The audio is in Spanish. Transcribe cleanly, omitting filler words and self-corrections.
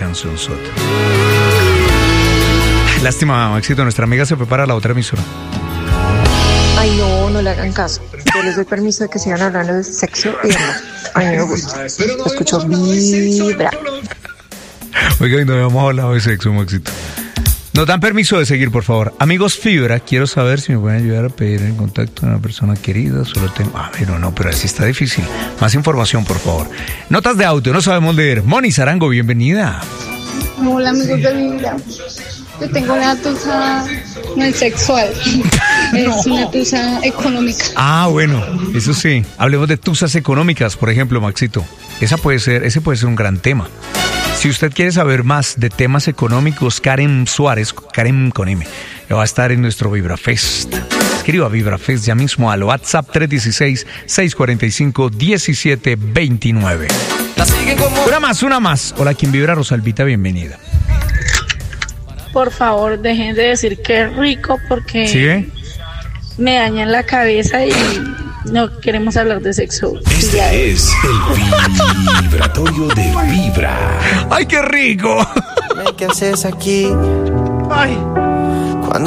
cancionzota. Lástima, Maxito, nuestra amiga se prepara a la otra emisora. Ay, no le hagan caso. Yo les doy permiso de que sigan hablando de sexo y amor. A mí me gusta. Escucho Vibra. Oiga, y no habíamos hablado de sexo, Maxito. Nos dan permiso de seguir, por favor. Amigos Fibra, quiero saber si me pueden ayudar a pedir en contacto a una persona querida. Solo tengo... pero así está difícil. Más información, por favor. Notas de audio, no sabemos leer. Moni Zarango, bienvenida. Hola, amigos de Vibra. Yo tengo una tusa no es sexual, es una tusa económica. Bueno, eso sí. Hablemos de tusas económicas, por ejemplo, Maxito. Ese puede ser un gran tema. Si usted quiere saber más de temas económicos, Karen Suárez, Karen con M, va a estar en nuestro VibraFest. Escriba VibraFest ya mismo al WhatsApp 316-645-1729. Una más. Hola, ¿quién vibra? Rosalvita, bienvenida. Por favor, dejen de decir que es rico porque ¿sí? Me dañan la cabeza y no queremos hablar de sexo. Este es el vibratorio de Vibra. ¡Ay, qué rico! ¿Qué haces aquí? ¡Ay!